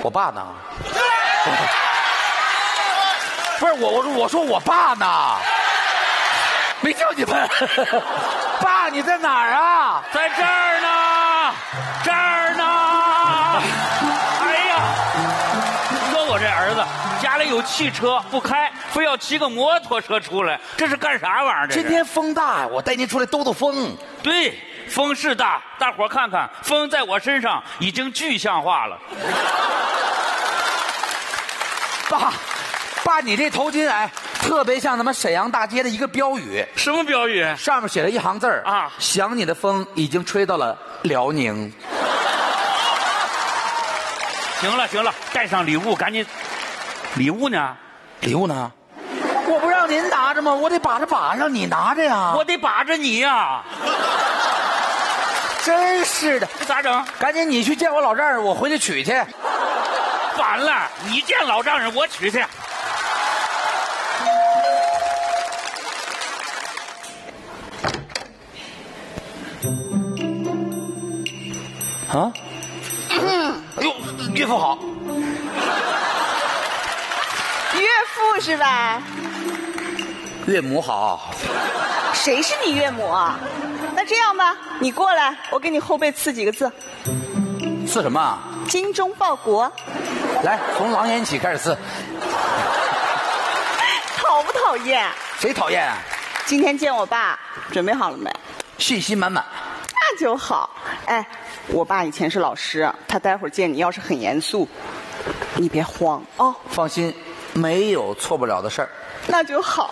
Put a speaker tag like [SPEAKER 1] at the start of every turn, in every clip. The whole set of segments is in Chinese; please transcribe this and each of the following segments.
[SPEAKER 1] 我爸呢？不是我说我爸呢？没叫你们。爸，你在哪儿啊？
[SPEAKER 2] 在这儿呢，这儿呢。哎呀，说我这儿子家里有汽车不开，非要骑个摩托车出来，这是干啥玩意儿？
[SPEAKER 1] 今天风大呀，我带您出来兜兜风。
[SPEAKER 2] 对，风是大，大伙儿看看，风在我身上已经具象化了。
[SPEAKER 1] 爸，你这头巾特别像咱们沈阳大街的一个标语。
[SPEAKER 2] 什么标语？
[SPEAKER 1] 上面写了一行字儿
[SPEAKER 2] 啊，
[SPEAKER 1] 想你的风已经吹到了辽宁。
[SPEAKER 2] 行了，带上礼物，赶紧。礼物呢？
[SPEAKER 1] 礼物呢？我不让您拿着吗？我得把着把，让你拿着呀。
[SPEAKER 2] 我得把着你呀。
[SPEAKER 1] 真是的，
[SPEAKER 2] 这咋整？
[SPEAKER 1] 赶紧你去见我老丈人，我回去取去。
[SPEAKER 2] 完了，你见老丈人，我取去。
[SPEAKER 1] 啊？哎呦，岳父好。
[SPEAKER 3] 岳父是吧？
[SPEAKER 1] 岳母好。
[SPEAKER 3] 谁是你岳母啊？那这样吧，你过来，我给你后背刺几个字。
[SPEAKER 1] 刺什么？
[SPEAKER 3] 精忠报国。
[SPEAKER 1] 来，从狼烟起开始刺。
[SPEAKER 3] 讨不讨厌？
[SPEAKER 1] 谁讨厌啊？
[SPEAKER 3] 今天见我爸，准备好了没？
[SPEAKER 1] 信心满满。
[SPEAKER 3] 那就好。哎，我爸以前是老师，他待会儿见你要是很严肃，你别慌哦。
[SPEAKER 1] 放心，没有错不了的事儿。
[SPEAKER 3] 那就好。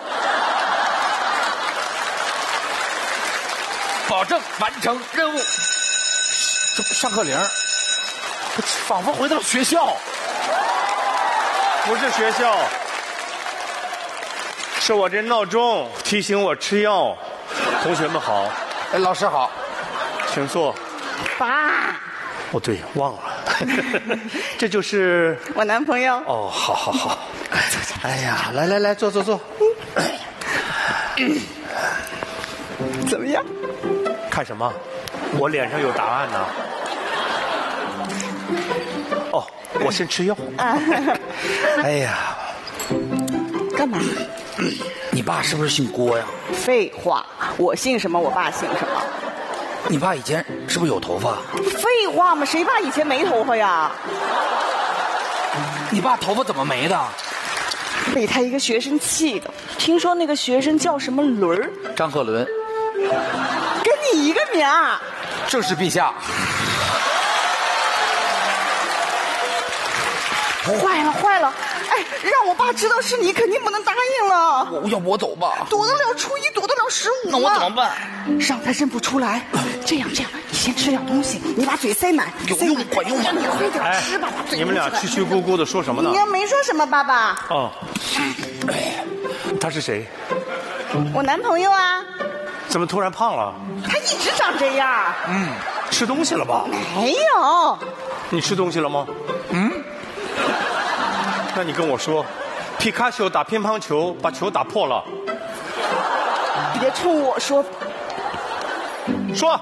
[SPEAKER 1] 保证完成任务。这上课铃，仿佛回到了学校。
[SPEAKER 4] 不是学校，是我这闹钟提醒我吃药。同学们好。
[SPEAKER 1] 哎，老师好。
[SPEAKER 4] 请坐。
[SPEAKER 3] 爸。
[SPEAKER 4] 哦，对，忘了。这就是
[SPEAKER 3] 我男朋友。
[SPEAKER 4] 哦，好。哎呀，来，坐。
[SPEAKER 3] 怎么样？
[SPEAKER 4] 看什么？我脸上有答案呢。哦，我先吃药。哎呀，
[SPEAKER 3] 干嘛？
[SPEAKER 1] 你爸是不是姓郭呀？
[SPEAKER 3] 废话，我姓什么，我爸姓什么。
[SPEAKER 1] 你爸以前是不是有头发？
[SPEAKER 3] 废话嘛，谁爸以前没头发呀？
[SPEAKER 1] 你爸头发怎么没的？
[SPEAKER 3] 被他一个学生气的。听说那个学生叫什么伦儿？
[SPEAKER 1] 张鹤伦。
[SPEAKER 3] 跟你一个名儿。
[SPEAKER 1] 正是陛下。
[SPEAKER 3] 坏了！哎，让我爸知道是你，肯定不能答应了。
[SPEAKER 1] 要不我走吧？
[SPEAKER 3] 躲得了初一，躲得了15。
[SPEAKER 1] 那我怎么办？
[SPEAKER 3] 让他认不出来。这样，你先吃点东西，你把嘴塞满。
[SPEAKER 1] 有用，管用吗？
[SPEAKER 3] 你快点吃吧。
[SPEAKER 4] 你们俩叽叽咕咕的说什么呢？
[SPEAKER 3] 你没说什么，爸爸。
[SPEAKER 4] 哦。他是谁？
[SPEAKER 3] 我男朋友啊。
[SPEAKER 4] 怎么突然胖了？
[SPEAKER 3] 他一直长这样。
[SPEAKER 4] 吃东西了吧？
[SPEAKER 3] 没有。
[SPEAKER 4] 你吃东西了吗？那你跟我说，皮卡丘打乒乓球把球打破了。
[SPEAKER 3] 别冲我说。
[SPEAKER 4] 说。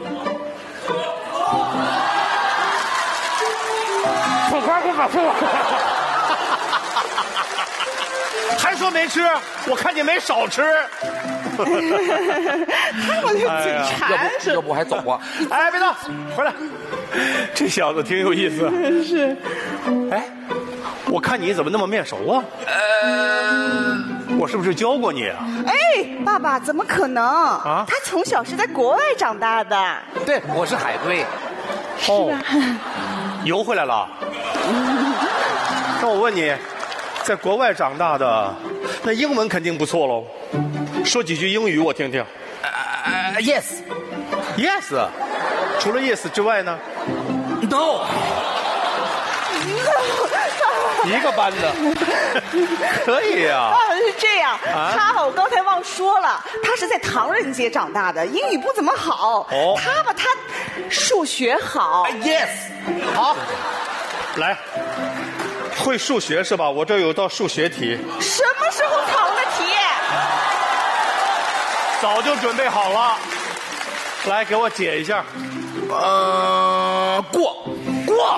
[SPEAKER 2] 破瓜给我破。
[SPEAKER 4] 还说没吃，我看你没少吃。
[SPEAKER 3] 他我就嘴馋是。
[SPEAKER 1] 要不还走啊？
[SPEAKER 4] 哎，别动，回来。这小子挺有意思。
[SPEAKER 3] 是。
[SPEAKER 4] 哎，我看你怎么那么面熟啊？我是不是教过你啊？
[SPEAKER 3] 哎，爸爸，怎么可能啊？他从小是在国外长大的。
[SPEAKER 1] 对，我是海归。
[SPEAKER 4] 哦，游回来了。那我问你，在国外长大的，那英文肯定不错喽。说几句英语我听听。
[SPEAKER 1] Yes。
[SPEAKER 4] Yes。除了 yes 之外呢
[SPEAKER 1] ？No。
[SPEAKER 4] 一个班的。可以呀。
[SPEAKER 3] 是这样。他我刚才忘说了，他是在唐人街长大的，英语不怎么好。
[SPEAKER 4] 哦。
[SPEAKER 3] 他数学好。
[SPEAKER 1] Yes。好。
[SPEAKER 4] 来。会数学是吧？我这有道数学题。
[SPEAKER 3] 什么时候考的题？
[SPEAKER 4] 早就准备好了。来，给我解一下。
[SPEAKER 1] 过。